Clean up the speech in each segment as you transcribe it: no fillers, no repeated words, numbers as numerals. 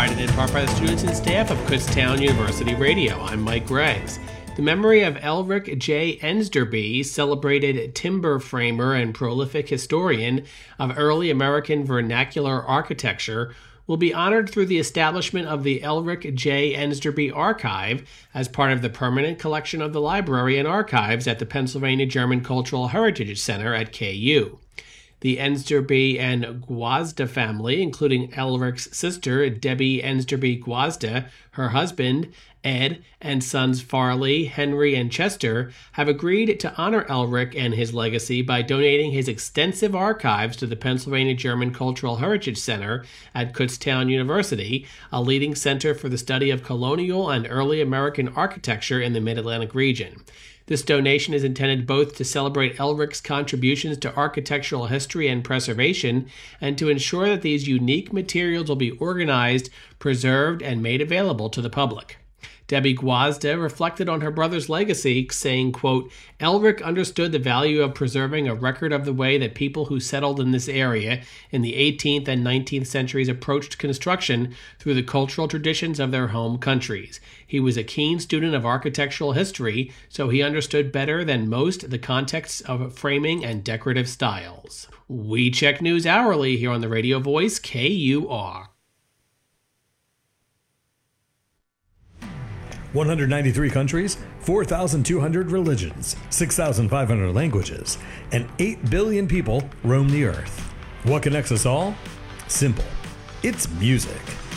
provided in part by the students and staff of Kutztown University Radio. I'm Mike Greggs. The memory of Elric J. Enderby, celebrated timber framer and prolific historian of early American vernacular architecture, will be honored through the establishment of the Elric J. Enderby Archive as part of the permanent collection of the Library and Archives at the Pennsylvania German Cultural Heritage Center at KU. The Enderby and Guazda family, including Elric's sister, Debbie Enderby Guazda, her husband, Ed, and sons Farley, Henry, and Chester, have agreed to honor Elric and his legacy by donating his extensive archives to the Pennsylvania German Cultural Heritage Center at Kutztown University, a leading center for the study of colonial and early American architecture in the Mid-Atlantic region. This donation is intended both to celebrate Elric's contributions to architectural history and preservation and to ensure that these unique materials will be organized, preserved, and made available to the public. Debbie Guazda reflected on her brother's legacy, saying, quote, Elric understood the value of preserving a record of the way that people who settled in this area in the 18th and 19th centuries approached construction through the cultural traditions of their home countries. He was a keen student of architectural history, so he understood better than most the contexts of framing and decorative styles. We check news hourly here on the Radio Voice, KUR. 193 countries, 4,200 religions, 6,500 languages, and 8 billion people roam the earth. What connects us all? Simple. It's music.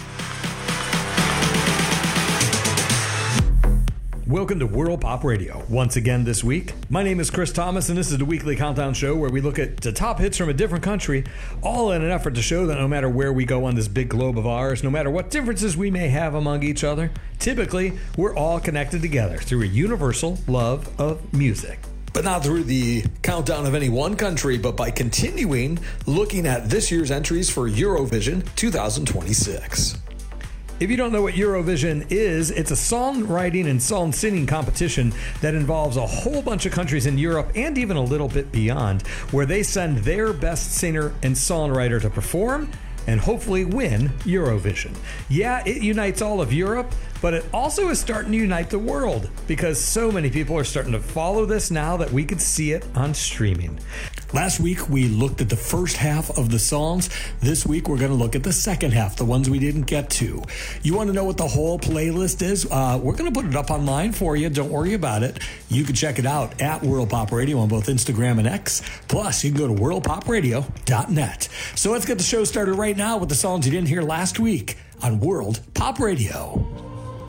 Welcome to World Pop Radio. Once again this week, my name is Chris Thomas, and this is the weekly countdown show where we look at the top hits from a different country, all in an effort to show that no matter where we go on this big globe of ours, no matter what differences we may have among each other, typically we're all connected together through a universal love of music. But not through the countdown of any one country, but by continuing looking at this year's entries for Eurovision 2026. If you don't know what Eurovision is, it's a songwriting and song singing competition that involves a whole bunch of countries in Europe and even a little bit beyond, where they send their best singer and songwriter to perform and hopefully win Eurovision. Yeah, it unites all of Europe, but it also is starting to unite the world because so many people are starting to follow this now that we could see it on streaming. Last week, we looked at the first half of the songs. This week, we're going to look at the second half, the ones we didn't get to. You want to know what the whole playlist is? We're going to put it up online for you. Don't worry about it. You can check it out at World Pop Radio on both Instagram and X. Plus, you can go to worldpopradio.net. So let's get the show started right now with the songs you didn't hear last week on World Pop Radio.